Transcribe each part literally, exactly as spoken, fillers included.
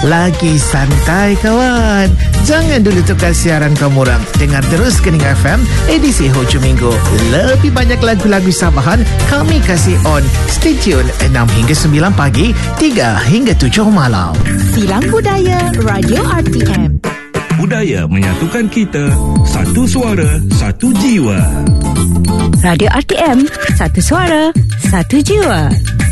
Lagi santai kawan. Jangan dulu tukar siaran kamu orang. Dengar terus Kening F M edisi hujung minggu. Lebih banyak lagu-lagu Sabahan kami kasih on. Stay tune enam hingga sembilan pagi, tiga hingga tujuh malam. Silang Budaya Radio R T M. Budaya menyatukan kita. Satu suara, satu jiwa. Radio R T M, satu suara, satu jiwa.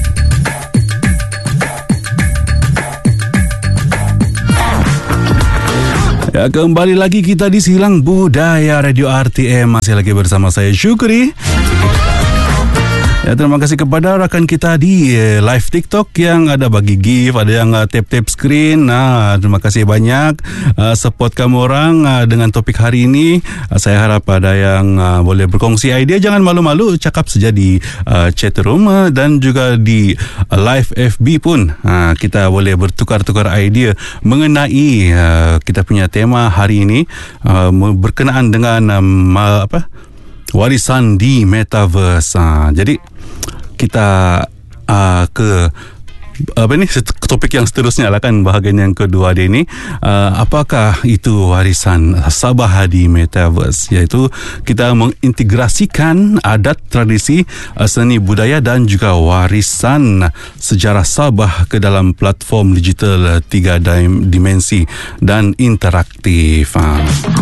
Ya, kembali lagi kita di Silang Budaya Radio R T M. Masih lagi bersama saya Syukri. Ya, terima kasih kepada rakan kita di eh, live TikTok yang ada bagi gift, ada yang uh, tap-tap screen. Nah, terima kasih banyak uh, support kamu orang uh, dengan topik hari ini. Uh, saya harap ada yang uh, boleh berkongsi idea. Jangan malu-malu, cakap saja di uh, chat room uh, dan juga di uh, live F B pun. Uh, kita boleh bertukar-tukar idea mengenai uh, kita punya tema hari ini uh, berkenaan dengan um, uh, apa? warisan di Metaverse. Uh, jadi kita uh, ke apa ni topik yang seterusnya lah kan, bahagian yang kedua dia ni. Uh, apakah itu warisan Sabah di Metaverse? Iaitu kita mengintegrasikan adat, tradisi, uh, seni budaya dan juga warisan sejarah Sabah ke dalam platform digital uh, tiga dimensi dan interaktif. Uh.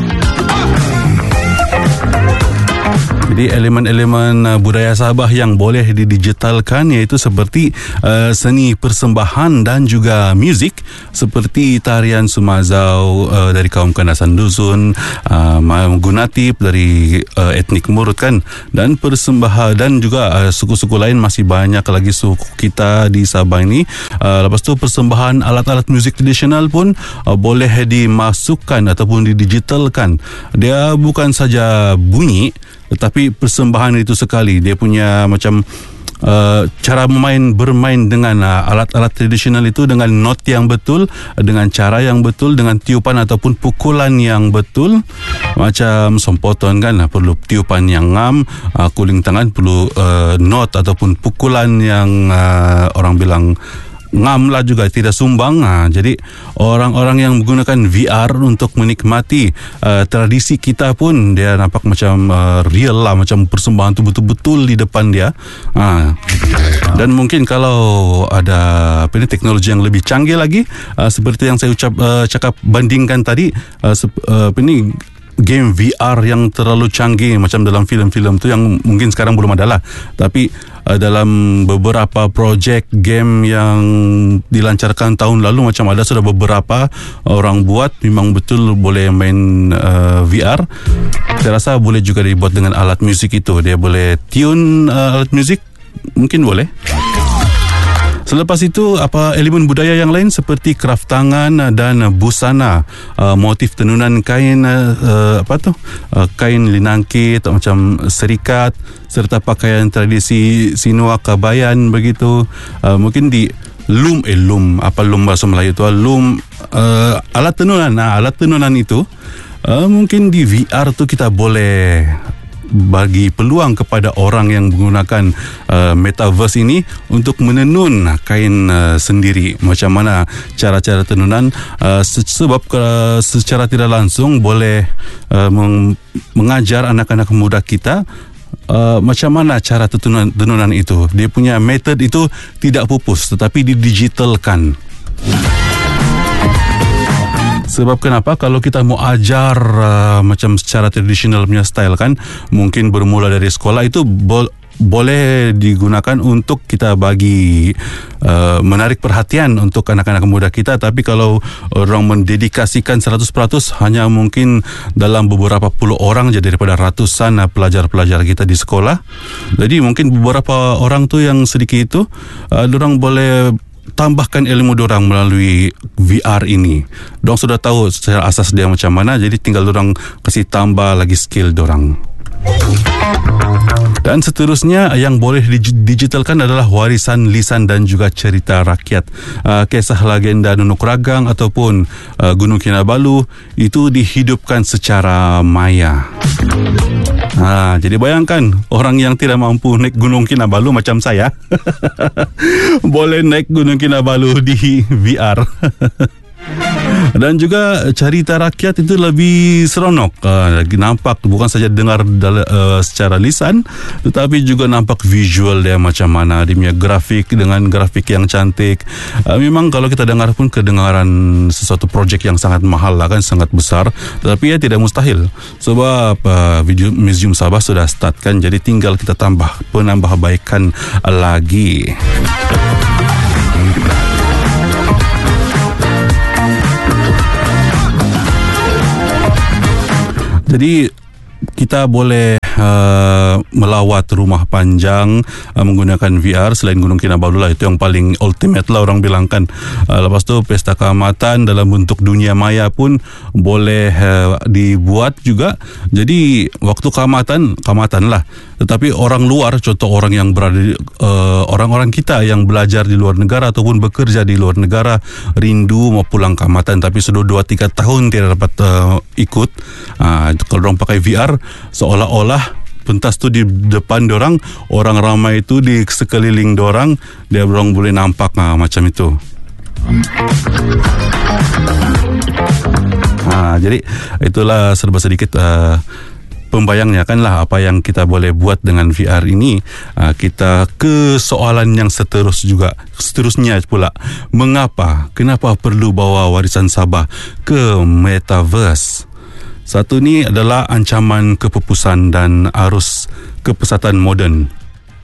Jadi elemen-elemen uh, budaya Sabah yang boleh didigitalkan iaitu seperti uh, seni persembahan dan juga muzik seperti tarian Sumazau uh, dari kaum Kandasan Dusun, uh, Gunatip dari uh, etnik Murut kan, dan persembahan dan juga uh, suku-suku lain, masih banyak lagi suku kita di Sabah ini. Uh, lepas tu persembahan alat-alat muzik tradisional pun uh, boleh dimasukkan ataupun didigitalkan. Dia bukan saja bunyi, tetapi persembahan itu sekali. Dia punya macam uh, cara memain bermain dengan uh, alat-alat tradisional itu dengan not yang betul, dengan cara yang betul, dengan tiupan ataupun pukulan yang betul. Macam sompoton kan, perlu tiupan yang ngam, uh, kuling tangan perlu uh, not ataupun pukulan yang uh, orang bilang ngam lah juga, tidak sumbang. Ha, jadi orang-orang yang menggunakan V R untuk menikmati uh, tradisi kita pun dia nampak macam uh, real lah, macam persembahan tu betul-betul di depan dia. Ha. Dan mungkin kalau ada apa ni, teknologi yang lebih canggih lagi, uh, seperti yang saya ucap uh, cakap bandingkan tadi, uh, uh, apa ni, game V R yang terlalu canggih macam dalam filem-filem tu yang mungkin sekarang belum ada lah, tapi uh, dalam beberapa projek game yang dilancarkan tahun lalu macam ada sudah beberapa orang buat, memang betul boleh main uh, V R. Saya rasa boleh juga dibuat dengan alat muzik itu. Dia boleh tune uh, alat muzik, mungkin boleh. Selepas itu, apa elemen budaya yang lain seperti kraft tangan dan busana, uh, motif tenunan kain, uh, apa tu, uh, kain linangkit macam serikat, serta pakaian tradisi Sinua Kabayan begitu. Uh, mungkin di lum eh lum apa lum bahasa Melayu tu lum, uh, alat tenunan. Nah, alat tenunan itu uh, mungkin di V R tu kita boleh bagi peluang kepada orang yang menggunakan uh, Metaverse ini untuk menenun kain uh, sendiri. Macam mana cara-cara tenunan, uh, sebab uh, secara tidak langsung boleh uh, meng- mengajar anak-anak muda kita Uh, macam mana cara tenunan, tenunan itu. Dia punya method itu tidak pupus tetapi didigitalkan. Sebab kenapa? Kalau kita mau ajar uh, macam secara tradisional punya style kan, mungkin bermula dari sekolah itu bol- boleh digunakan untuk kita bagi uh, menarik perhatian untuk anak-anak muda kita. Tapi kalau orang mendedikasikan seratus peratus, hanya mungkin dalam beberapa puluh orang je daripada ratusan uh, pelajar-pelajar kita di sekolah. Jadi mungkin beberapa orang tu yang sedikit itu, uh, orang boleh tambahkan ilmu dorang melalui V R ini. Dorang sudah tahu secara asas dia macam mana, jadi tinggal dorang kasih tambah lagi skill dorang. Dan seterusnya yang boleh digitalkan adalah warisan lisan dan juga cerita rakyat. Uh, kisah legenda Nunuk Ragang ataupun uh, Gunung Kinabalu itu dihidupkan secara maya. Ha, jadi bayangkan orang yang tidak mampu naik Gunung Kinabalu macam saya boleh naik Gunung Kinabalu di V R. Dan juga cerita rakyat itu lebih seronok, uh, lagi nampak bukan saja dengar dal- uh, secara lisan, tetapi juga nampak visual dia macam mana, dia punya grafik dengan grafik yang cantik. Uh, memang kalau kita dengar pun kedengaran sesuatu projek yang sangat mahal lah kan, sangat besar, tetapi ya tidak mustahil sebab uh, video Museum Sabah sudah start kan, jadi tinggal kita tambah penambahbaikan lagi. Jadi kita boleh uh, melawat rumah panjang uh, menggunakan V R selain Gunung Kinabalu lah, itu yang paling ultimate lah orang bilang kan. Uh, lepas tu pesta keamatan dalam bentuk dunia maya pun boleh uh, dibuat juga. Jadi waktu keamatan, keamatan lah. Tetapi orang luar, contoh orang yang berada di, uh, orang-orang kita yang belajar di luar negara ataupun bekerja di luar negara, rindu mau pulang keamatan tapi sudah dua tiga tahun tidak dapat uh, ikut. Uh, kalau orang pakai V R, seolah-olah pentas tu di depan dorang, orang ramai itu di sekeliling dorang, dia orang boleh nampak uh, macam itu. Uh, jadi itulah serba sedikit uh, pembayangnya kan lah apa yang kita boleh buat dengan V R ini. Uh, kita ke soalan yang seterus juga, seterusnya pula. Mengapa? Kenapa perlu bawa warisan Sabah ke Metaverse? Satu ni adalah ancaman kepupusan dan arus kepesatan moden.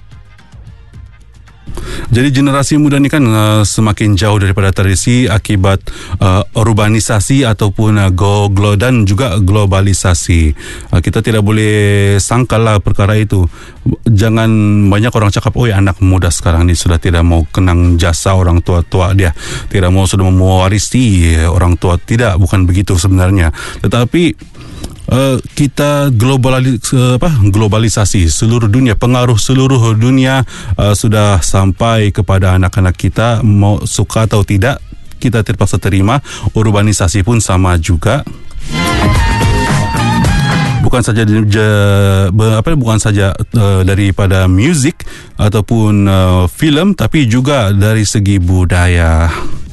Jadi generasi muda ni kan uh, semakin jauh daripada tradisi akibat uh, urbanisasi ataupun uh, go, glo, dan juga globalisasi. Uh, kita tidak boleh sangkallah perkara itu. Jangan banyak orang cakap, oi anak muda sekarang ni sudah tidak mau kenang jasa orang tua-tua dia, tidak mau sudah mewarisi orang tua. Tidak, bukan begitu sebenarnya. Tetapi Uh, kita globalis, uh, apa, globalisasi seluruh dunia, pengaruh seluruh dunia uh, sudah sampai kepada anak-anak kita, mau suka atau tidak kita terpaksa terima. Urbanisasi pun sama juga. Bukan saja je, apa bukan saja uh, daripada muzik ataupun uh, filem, tapi juga dari segi budaya.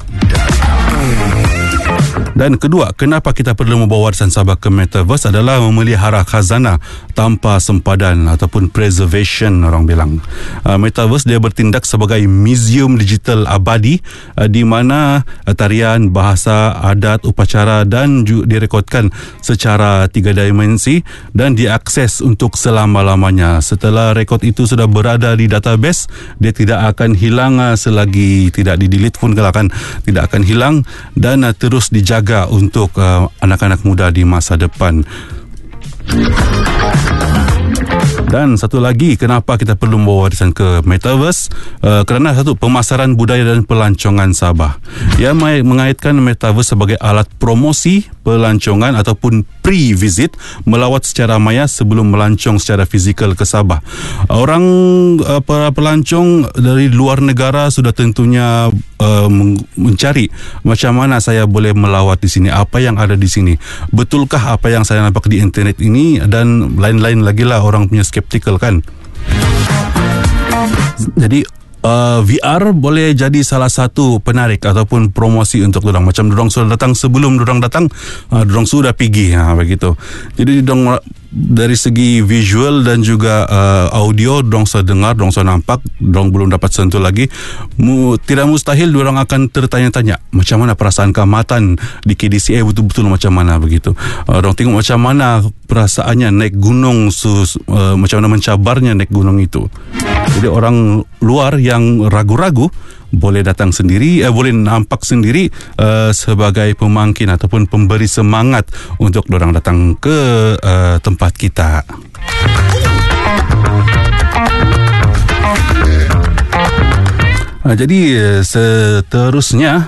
Dan kedua, kenapa kita perlu membawa warisan Sabah ke Metaverse adalah memelihara khazanah tanpa sempadan ataupun preservation orang bilang. Uh, Metaverse dia bertindak sebagai museum digital abadi uh, di mana uh, tarian, bahasa, adat, upacara dan juga direkodkan secara tiga dimensi dan diakses untuk selama-lamanya. Setelah rekod itu sudah berada di database, dia tidak akan hilang uh, selagi tidak di-delete pun kan, tidak akan hilang dan uh, terus dijaga untuk uh, anak-anak muda di masa depan. Dan satu lagi, kenapa kita perlu membawa warisan ke Metaverse? Uh, kerana satu, pemasaran budaya dan pelancongan Sabah. Ia mengaitkan Metaverse sebagai alat promosi pelancongan ataupun pre-visit, melawat secara maya sebelum melancong secara fizikal ke Sabah. Orang uh, para pelancong dari luar negara sudah tentunya uh, mencari macam mana saya boleh melawat di sini, apa yang ada di sini, betulkah apa yang saya nampak di internet ini, dan lain-lain lagi lah, orang punya skeptikal kan. Jadi Uh, V R boleh jadi salah satu penarik ataupun promosi untuk dorang. Macam dorang sudah datang, sebelum dorang datang, uh, dorang sudah pergi, ha, begitu. Jadi dorang dari segi visual dan juga uh, audio, dorang sudah dengar, dorang sudah nampak, dorang belum dapat sentuh lagi. Mu, tidak mustahil dorang akan tertanya-tanya macam mana perasaan keamatan di K D C A, betul-betul macam mana begitu. Uh, dorang tengok macam mana perasaannya naik gunung, sus, uh, macam mana mencabarnya naik gunung itu. Jadi orang luar yang ragu-ragu boleh datang sendiri, eh, boleh nampak sendiri uh, sebagai pemangkin ataupun pemberi semangat untuk dorang datang ke uh, tempat kita. Uh, jadi uh, seterusnya,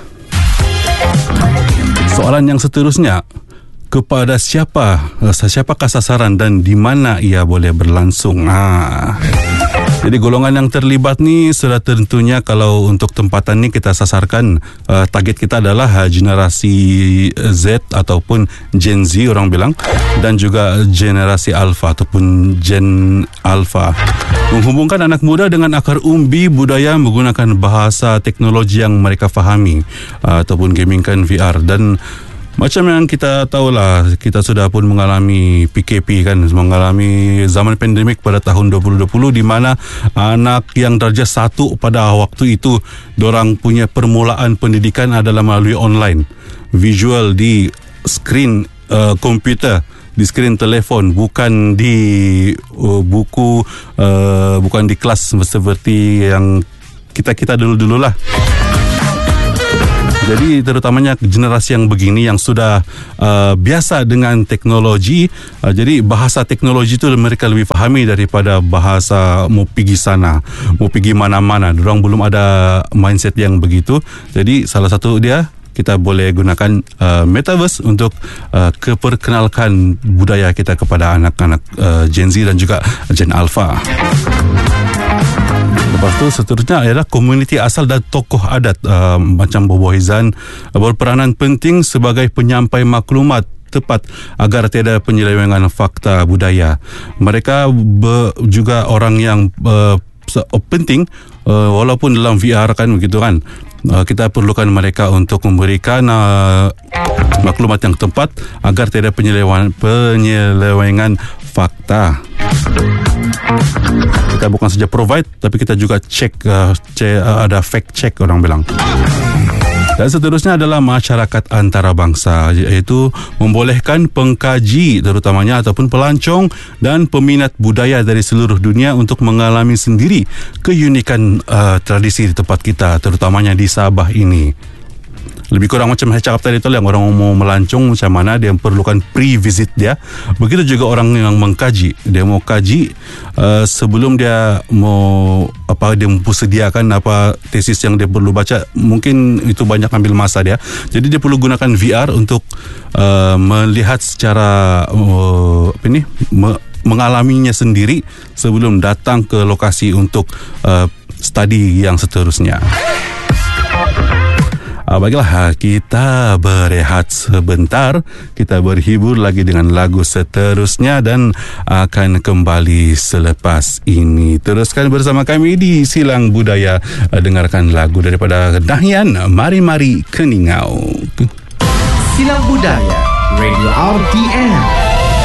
soalan yang seterusnya, kepada siapa, uh, siapakah sasaran dan di mana ia boleh berlangsung? Ah. Jadi golongan yang terlibat ni sudah tentunya kalau untuk tempatan ni kita sasarkan uh, target kita adalah uh, generasi Z ataupun Gen Z orang bilang, dan juga generasi Alpha ataupun Gen Alpha. Menghubungkan anak muda dengan akar umbi budaya menggunakan bahasa teknologi yang mereka fahami uh, ataupun gamingkan V R. Dan macam yang kita tahulah, kita sudah pun mengalami P K P kan, mengalami zaman pandemik pada tahun dua ribu dua puluh, di mana anak yang darjah satu pada waktu itu, dorang punya permulaan pendidikan adalah melalui online, visual di skrin uh, komputer, di skrin telefon, bukan di uh, buku, uh, bukan di kelas seperti yang kita-kita dulu-dulu lah. Jadi terutamanya generasi yang begini yang sudah uh, biasa dengan teknologi, uh, jadi bahasa teknologi itu mereka lebih fahami daripada bahasa mau pergi sana, mau pergi mana-mana. Diorang belum ada mindset yang begitu. Jadi salah satu dia, kita boleh gunakan uh, Metaverse untuk uh, keperkenalkan budaya kita kepada anak-anak uh, Gen Z dan juga Gen Alpha. Lepas tu seterusnya adalah komuniti asal dan tokoh adat uh, macam Bobo Hizan uh, berperanan penting sebagai penyampai maklumat tepat agar tiada penyelewengan fakta budaya. Mereka be, juga orang yang uh, penting uh, walaupun dalam V R kan begitu kan. Uh, kita perlukan mereka untuk memberikan uh, maklumat yang tepat agar tiada penyelewengan penyelewengan fakta. Kita bukan saja provide, tapi kita juga check, uh, check uh, ada fact check orang bilang. Dan seterusnya adalah masyarakat antarabangsa, iaitu membolehkan pengkaji terutamanya ataupun pelancong dan peminat budaya dari seluruh dunia untuk mengalami sendiri keunikan uh, tradisi di tempat kita, terutamanya di Sabah ini. Lebih kurang macam saya cakap tadi tu, yang orang mau melancong macam mana, dia perlukan pre-visit dia. Begitu juga orang yang mengkaji, dia mau kaji uh, sebelum dia mau apa, dia mempersediakan apa tesis yang dia perlu baca, mungkin itu banyak ambil masa dia. Jadi dia perlu gunakan V R untuk uh, melihat secara uh, apa ni me- mengalaminya sendiri sebelum datang ke lokasi untuk uh, studi yang seterusnya. Uh, baiklah, kita berehat sebentar. Kita berhibur lagi dengan lagu seterusnya dan akan kembali selepas ini. Teruskan bersama kami di Silang Budaya. Uh, dengarkan lagu daripada Dahyan, Mari-Mari Keningau. Silang Budaya, Radio R T M.